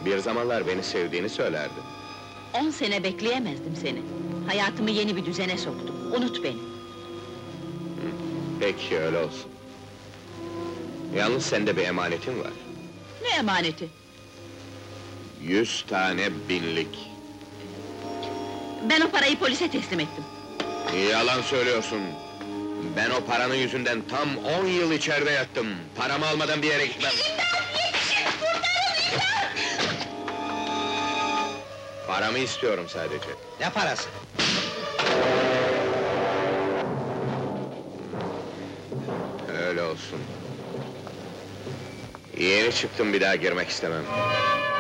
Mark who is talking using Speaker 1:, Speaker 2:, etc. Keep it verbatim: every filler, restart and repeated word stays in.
Speaker 1: Bir zamanlar beni sevdiğini söylerdin.
Speaker 2: On sene bekleyemezdim seni. Hayatımı yeni bir düzene soktum. Unut beni.
Speaker 1: Peki, öyle olsun. Yalnız sende bir emanetin var.
Speaker 2: Ne emaneti?
Speaker 1: Yüz tane binlik.
Speaker 2: Ben o parayı polise teslim ettim.
Speaker 1: Yalan söylüyorsun. Ben o paranın yüzünden tam on yıl içeride yattım. Paramı almadan bir yere gitmem. Paramı istiyorum sadece.
Speaker 3: Ne parası?
Speaker 1: Öyle olsun. Yeni çıktım, bir daha girmek istemem.